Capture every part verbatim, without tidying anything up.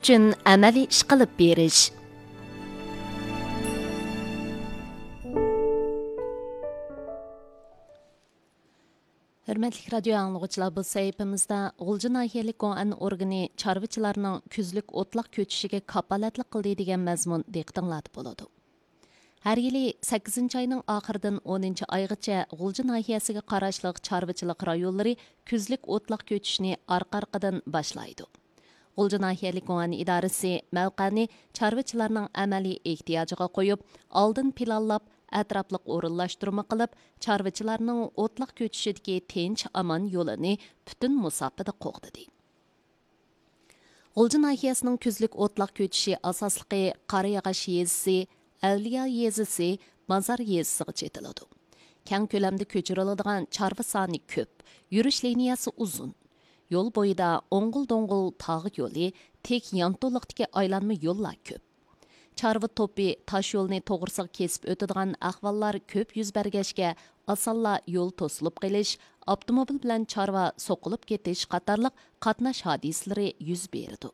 uchun amaliy ish qilib berish. Hürmetlik radyo anlıqçılar, bu sayfamızda G'ulji nahiyalik Go'an organi çarvıçılarning kuzlik o'tloq ko'chishiga kapolatlik qildi degan mazmun diqqatinglarda bo'ladi. Har yili sakkizinchi oyning oxiridan o'ninchi oygacha G'ulji nahiyasiga qarashliq chorvachilik rayonlari kuzlik o'tloq ko'chishni orqa-orqadan boshlaydi. G'ulji nahiyalik Go'an idorasi mavqani chorvachilarning amaliy ehtiyojiga qo'yib, oldin planlab atrofliq o'rinlashtirma qilib, chorvachilarning o'tloq ko'chishidagi tinch aman yo'lini butun musofada qo'g'didi. G'ulji nahiyasining kuzlik o'tloq ko'chishi asosligi Qarayog'och yezisi, Avliyo yezisi, Mazar yezisiga chetiladi. Keng ko'lamda ko'chiriladigan chorva soni ko'p, yurish liniyasi uzun. Yo'l bo'yida o'ng'il-do'ng'il tog' yo'li, tek yanto'liqdagi aylanma yo'llar ko'p. Chorva to'pi tosh yo'lni to'g'risiga kesib o'tadigan ahvollar ko'p yuz bergachga, osonla yo'l to'silib qolish, avtomobil bilan chorva so'qilib ketish qatorliq qatnash hodisalari yuz berdi.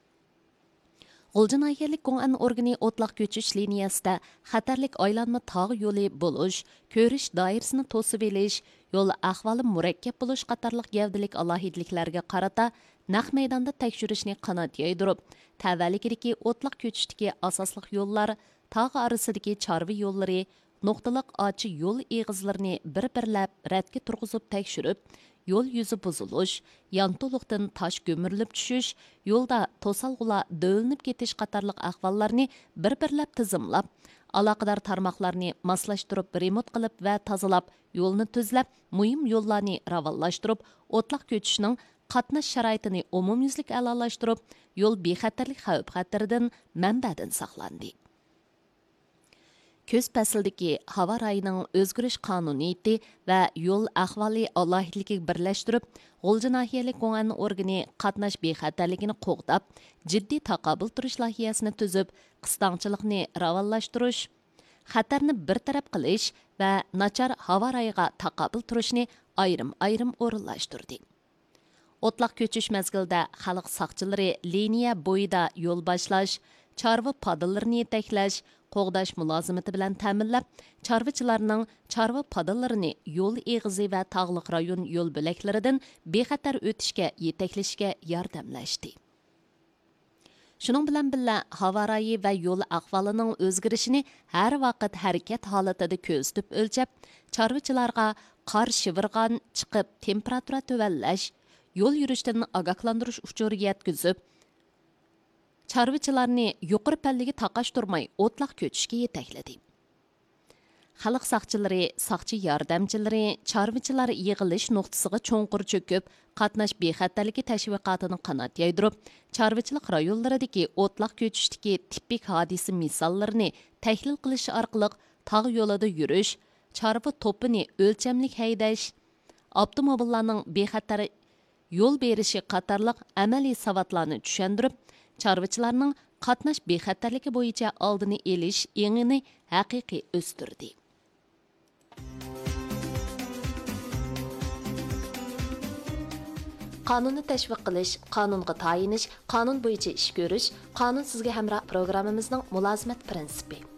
G'ulji nahiyalik Go'an organi o'tloq ko'chish liniyasida xatarlik aylanma tog' yo'li bo'lish, ko'rish doirasini to'sib olish, yo'l ahvoli murakkab bo'lish qatorliq gavdalik alohidliklarga qarata naq maydonda tekshirishni qanot yoydirib, tavallikidagi o'tloq ko'chishdagi asosliq yo'llar, tog' orasidagi chorva yo'llari, nuqtaliq ochi yo'l eg'izlarini bir-birlab radga turg'izib tekshirib, yo'l yuzi buzilish, yanto'liqdan tosh ko'mirilib tushish, yo'lda to'salg'ular do'linib ketish qatorliq ahvollarni bir-birlab tizimlab, aloqador tarmoqlarni moslashtirib, remont qilib va tozalab, yo'lni tuzlab, muhim yo'llarni ravonlashtirib, o'tloq ko'chishning qatnash sharoitini umumyuzlik a'lolashtirib, yo'l bexatarlik xavf-xataridan manbadan saqlandi. Көз пәсілдікі havo rayining o'zgarish qonuniyati va yo'l ahvoli alohidligiga birlashtirib, G'ulji nahiyalik Go'an organi qatnash bexatarligini qo'g'dab, jiddiy taqobil turish loyihasini tuzib, qistonchilikni ravonlashtirish, xatarni bartaraf qilish va nachar havo rayiga taqobil turishni ayrim-ayrim o'rinlashtirdi. O'tloq ko'chish mezgilida xalq saqchilari liniya bo'yida yo'l boshlash, chorva padallarini yetaklash, qo'g'dash mulozimati bilan ta'minlab, chorvachilarning chorva padallarini yo'l eg'izi va tog'liq rayon yo'l bo'laklaridan bexatar o'tishga yetaklashga yordamlashdi. Shuning bilan birga havo rayi va yo'l ahvolining o'zgarishini har vaqt harakat holatida ko'zitib o'lchab, chorvachilarga qor shivirgan chiqib temperatura tuvallash, yo'l yurishdan ogohlantirish uchuriga yetkazib, chorvachilarni yuqori pallaga taqashtirmay o'tloq ko'chishga yetakladi. Xalq saqchilari, saqchi yordamchilari, chorvachilar yig'ilish nuqtasiga cho'nqur cho'kib, qatnash bexatarligi tashviqotini qanot yaydirib, chorvachilik rayonlaridagi o'tloq ko'chishdagi tipik hodisa misollarini tahlil qilish orqali tog' yo'lida yurish, chorva to'pini o'lchamlik haydash, avtomobillarning bexatar yo'l berishi qatorliq amaliy savodlarni tushuntirib, chorvachilarning qatnash bexatarligi bo'yicha oldini elish engini haqiqiy o'stirdi. Qonunni tashviq qilish, qonunga tayinish, qonun bo'yicha ish ko'rish, qonun sizga hamroh programmamizning mulozimat prinsipi.